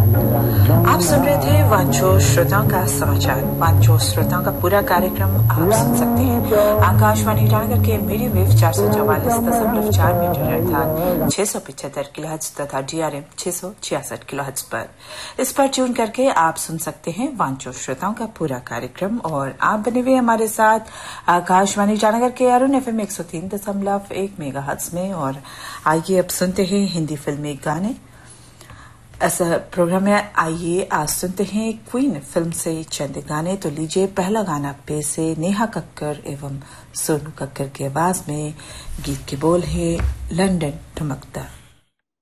आप सुन रहे थे वांचो श्रोताओं का समाचार। वांचो श्रोताओं का पूरा कार्यक्रम आप सुन सकते हैं आकाशवाणी ईटानगर के मीडियम वेव 444.4 मीटर अर्थात 675 किलोहर्ट्ज तथा DRM 666 किलोहर्ट्ज पर। इस पर ट्यून करके आप सुन सकते हैं वांचो श्रोताओं का पूरा कार्यक्रम। और आप बने हुए हमारे साथ आकाशवाणी ईटानगर के अरुण FM 103.1 मेगाहर्ट्ज में। और आइए अब सुनते हैं हिंदी फिल्मी गाने। ऐसा प्रोग्राम में आइए आज सुनते हैं क्वीन फिल्म से चंद गाने। तो लीजिए पहला गाना पे से नेहा कक्कर एवं सोनू कक्कर की आवाज में। गीत के बोल है लंदन ठुमकता।